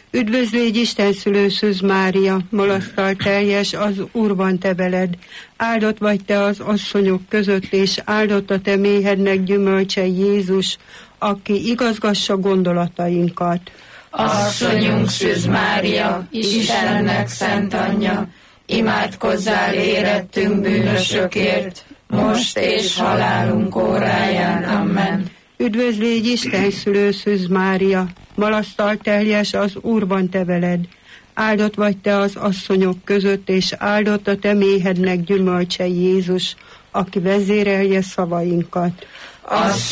Üdvözl légy Isten szülő Szűz Mária, malasztal teljes, az Úrban te veled. Áldott vagy te az asszonyok között, és áldott a te méhednek gyümölcse Jézus, aki igazgassa gondolatainkat. Asszonyunk Szűz Mária, Istennek szent anyja, imádkozzál érettünk bűnösökért, most és halálunk óráján. Amen. Üdvözl légy Isten szülő Szűz Mária, malasztal teljes, az Úrban te veled. Áldott vagy te az asszonyok között, és áldott a te méhednek gyümölcse Jézus, aki vezérelje szavainkat.